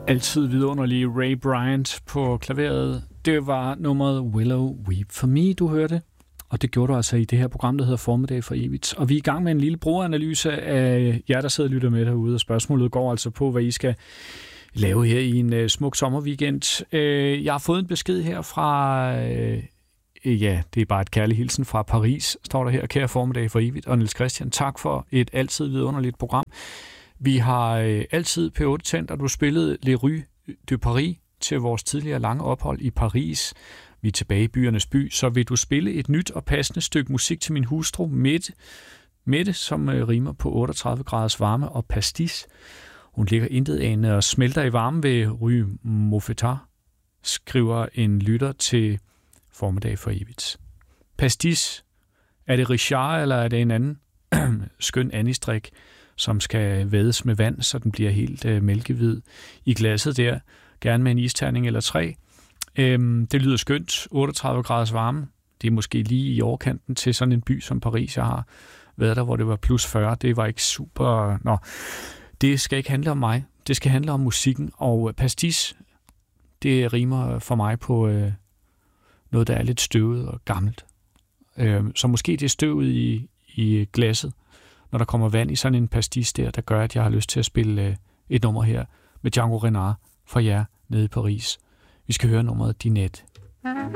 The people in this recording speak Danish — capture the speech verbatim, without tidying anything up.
Altid vidunderlige Ray Bryant på klaveret. Det var nummeret Willow Weep for Me, du hørte. Og det gjorde du altså i det her program, der hedder Formiddag for Evigt. Og vi er i gang med en lille brugeranalyse af jer, der sidder og lytter med derude. Og spørgsmålet går altså på, hvad I skal lave her i en uh, smuk sommerweekend. Uh, jeg har fået en besked her fra... Uh, ja, det er bare et kærlig hilsen fra Paris, står der her. Kære Formiddag for Evigt. Og Niels Christian, tak for et altid vidunderligt program. Vi har uh, altid P otte tændt, og du spillede Les Rues de Paris til vores tidligere lange ophold i Paris. Vi er tilbage i byernes by, så vil du spille et nyt og passende stykke musik til min hustru, Mette, Mette som uh, rimer på otteogtredive graders varme og pastis. Hun ligger intet anende og smelter i varme ved Rue Mouffetard, skriver en lytter til Formiddag for Evigt. Pastis, er det Richard, eller er det en anden skøn anistrik, som skal vædes med vand, så den bliver helt uh, mælkehvid i glasset der, gerne med en isterning eller tre. Øhm, det lyder skønt, otteogtredive graders varme. Det er måske lige i overkanten til sådan en by som Paris. Jeg har været der, hvor det var plus fyrre. Det var ikke super... Nå, det skal ikke handle om mig. Det skal handle om musikken. Og pastis, det rimer for mig på øh, noget, der er lidt støvet og gammelt. Øh, så måske det er støvet i, i glasset, når der kommer vand i sådan en pastis der, der gør, at jeg har lyst til at spille øh, et nummer her med Django Reinhardt for jer nede i Paris. Vi skal høre nummeret Dinette.